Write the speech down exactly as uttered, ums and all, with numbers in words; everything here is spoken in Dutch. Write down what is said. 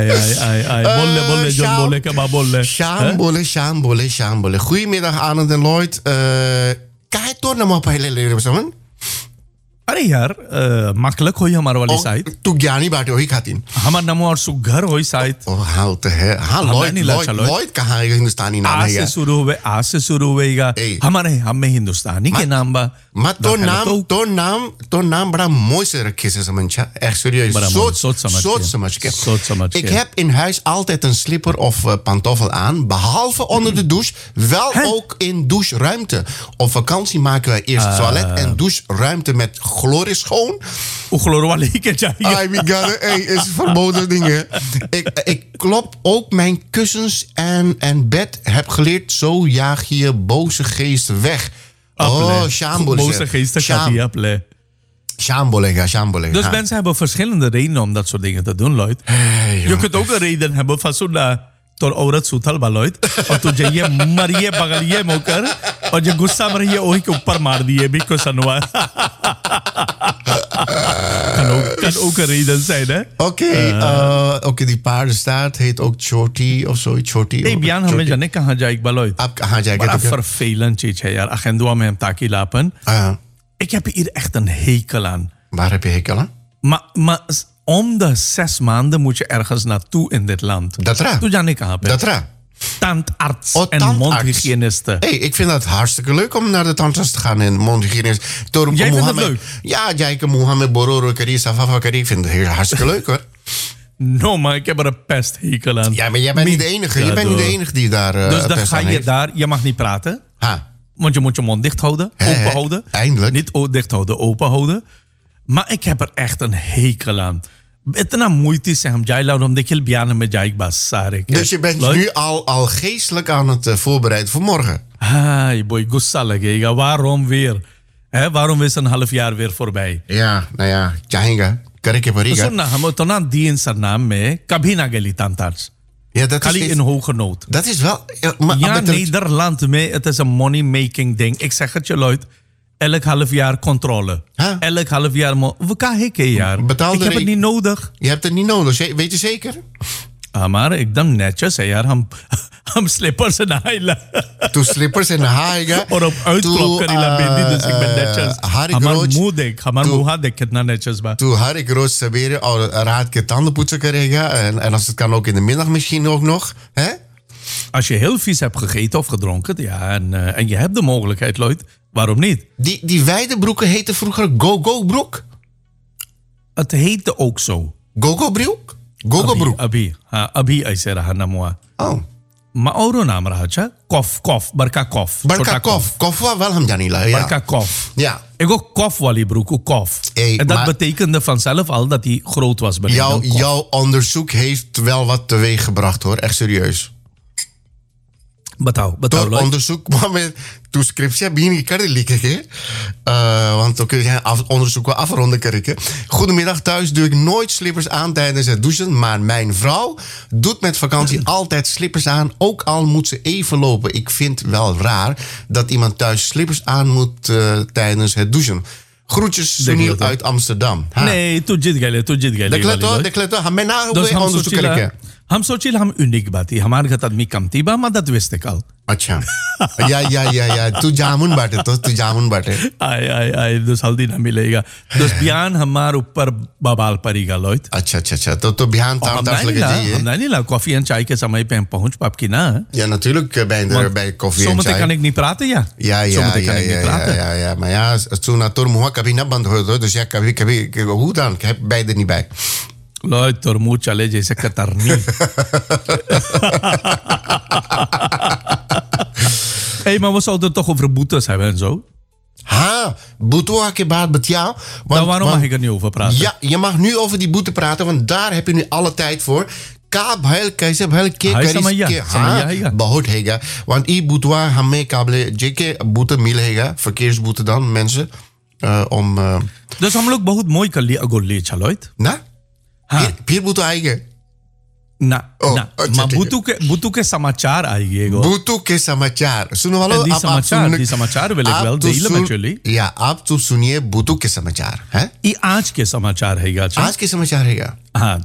Ai, ai, ai. Bolle, bolle, John Sjaam. Bolle, kaba bolle. Sjaam bolle, sjaam bolle, sjaam bolle. Goedemiddag Arnold en Lloyd. Uh, Kaya to na mga pahilalere mo अरे यार अ, makkelijk हो हमारे वाली साइड तू ज्ञानी बाटे वही खातिन हमारा नाम और सुघर हो साइड ओ हाँ तो है हाँ हमें लॉयड नहीं ला लॉयड चलो। लॉयड कहाँ है हिंदुस्तानी नाम आज है से यार शुरू हुए आज से शुरू हुएगा ए। हमारे हमें हिंदुस्तानी के नाम बा Maar तो ना नाम तो- तो नाम तो naam bड़ा mooi से रखे से समझा echt serieus Bड़ा mooi, soort soort समझ soort के। समझ के Soort समझ ik के। heb in huis altijd een slipper of uh, pantoffel aan behalve onder de douche wel Hè? ook in doucheruimte op vakantie maken wij eerst toilet en doucheruimte met chloris schoon. उखलोर वाले ही के चाहिए Ai, my god, hey, is verboden dingen. Ik, ik klop ook mijn kussens en, en bed. Heb geleerd, zo jaag je boze geesten weg. Oh, shambole. boze geesten gaat hij appelen. Shambole, shambole. Dus mensen hebben verschillende redenen om dat soort dingen te doen, Lloyd. Je kunt ook een reden hebben van zo'n uh, तोर औरत सुतल बा Lloyd और तू जाइए मरिए बगलिए मोकर और जो गुस्सा में रहिए वही के ऊपर मार दिए भी को सनवा kan ook kan ook een reden zijn hè. Oké, uh, oké, die paardenstaart heet ook Choti of zoiets. Choti. नहीं बयान हमें जाने कहाँ जाएगा बा Lloyd. आप कहाँ जाएगा बड़ा तो क्या? vervelend चीज है यार अखेंदुआ में हम ताकि लापन Ah, ik heb hier echt een hekel aan. waar heb je hekel aan? Maar, maar om de zes maanden moet je ergens naartoe in dit land. Dat raar. Toen जाने कहाँ पे? Dat raar. Tandarts Oh, en tandarts. mondhygiëniste. Hey, ik vind het hartstikke leuk om naar de tandarts te gaan en mondhygiënist. Door Jij vindt het Mohammed- leuk? Ja, Jaike Mohammed Bororo Kari Safafa Kari. Ik vind het heel hartstikke leuk hoor. No, maar ik heb er een pesthekel aan. Ja, maar jij bent niet de enige. Je bent niet de enige die daar uh, Dus dan pest ga aan je heeft. daar, je mag niet praten. Ha. Want je moet je mond dicht houden, Hè, open hè, houden. eindelijk. Niet o- dicht houden, open houden. Maar ik heb er echt een hekel aan. इतना moeite से हम जाए लाओ हम देखिए बयान में जाएगा बस सारे के Dus je bent Lloyd? nu al, al geestelijk aan het uh, voorbereiden voor morgen. Hai boy गुस्सा लगेगा waarom weer hè waarom is een half jaar weer voorbij Ja, nou ja, Jahinga. Karike तो Pariga. सुन ना हम तो ना दी सरनाम में कभी ना गली tandarts Ja, dat खाली is, in hoge nood dat is wel... Ja, maar, ja maar dat- Nederland mee het is een money making ding ik zeg het je Lloyd elk half jaar controle Huh? elk half jaar mo we kan hekken jaar Betaal ik de heb het re- niet nodig Je hebt het niet nodig, ze- weet je zeker? हमारे एकदम netjes है यार हम हम slippers en naaila Toen slippers en haaiga. और अब uitklop करीला बेंदी dus ik ben netjes Harry हमार Groot. मुंह देख हमार Toen- मुंह देख कितना netjes बा Toen had ik roos saberen al raad ke tanden poetsen krijgen. En, en als het kan ook in de middag misschien ook nog. Hè? Als je heel vies hebt gegeten of gedronken, ja, en, uh, en je hebt de mogelijkheid, Lloyd, waarom niet? Die, die wijde broeken heten vroeger go-go broek. Het heette ook zo. Go-go broek? Go-go broek. Abi, ha, abi ऐसे रहा ना मुआ. Oh. Maar औरो नाम रहा अच्छा कॉफ कॉफ बरका कॉफ Barka kof. Kof wa wel hem Janila. Ja. बरका कॉफ Ja. Ik ook kof wali broek, ook kof. Hey, en dat maar- betekende vanzelf al dat hij groot was. beneden. Jouw, Kof. jouw onderzoek heeft wel wat teweeg gebracht hoor. Echt serieus. बताओ, बताओ Door Lloyd. onderzoek met toen scriptie begin kan likken. Uh, want dan kun je af, onderzoek wel afronden kijken. Goedemiddag, thuis doe ik nooit slippers aan tijdens het douchen. Maar mijn vrouw doet met vakantie altijd slippers aan. Ook al moet ze even lopen. Ik vind wel raar dat iemand thuis slippers aan moet uh, tijdens het douchen. Groetjes, Sunil dat. uit Amsterdam. Ha. Nee, तू जीत गए, तू जीत गए. De kleto, de kleto. हमें ना Dus हुए हम onderzoek सोचिला kijken. हम सोचिला हम uniek बाती हमारे घर आदमी कमती बा मदद वेस्ते कल अच्छा या या या या तू जामुन बाटे तो तू जामुन बाटे आए आए आए दस हल्दी ना मिलेगा दस बयान हमारे ऊपर बवाल पड़ेगा Lloyd अच्छा अच्छा अच्छा तो तो बिहान और तार हम तार नहीं लगे ला जाइए हम नहीं ला कॉफी एंड चाय के समय पे हम पहुंच पाप की ना Ja, natuurlijk eh, ben je er bij koffie en zometeen chai. kan ik niet praten ja Ja, ja, zometeen ja, kan ik ja, niet ja, praten ja, ja. Maar ja, toen na toer moe kabhi na band hoor, dus ja, kabhi, kabhi, hoe dan? Ik heb beide niet bij. Lloyd तोर मुंह चले जैसे कतरनी Hé, maar we zouden het toch over boetes hebben en zo. Ha, boete ke baat met jou. Dan waarom mag ik er niet over praten? Ja, je mag nu over die boete praten, want daar heb je nu alle tijd voor. Kaab heel kaise heel ke Hai karis samaya, ke samaya हैगा। बहुत हैगा want ई बुतवा हमें काबले जेके boete मिलेगा verkeersboete dan mensen uh, om uh, Dus हम लोग बहुत मोई कर लिया अगोर लिए Lloyd ना हाँ। फिर फिर boete आएगा ना Oh, ना अच्छा, माँ ठीक है। बुतु के बुतु के समाचार आएगी एगो Butu के समाचार सुनो वालो En die आप- आप समाचार- सुन- die समाचार wil ik आप wel तो delen सुन- met jullie. Ja, आप तो सुनिए बुतु के समाचार हैं ये आज के समाचार है अच्छा आज के समाचार है क्या हाँ